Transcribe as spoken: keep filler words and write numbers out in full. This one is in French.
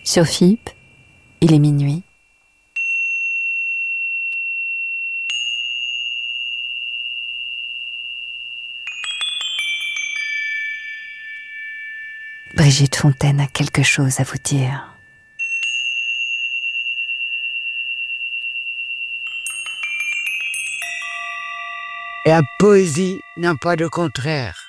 Sur F I P, il est minuit. Brigitte Fontaine a quelque chose à vous dire. La poésie n'a pas de contraire.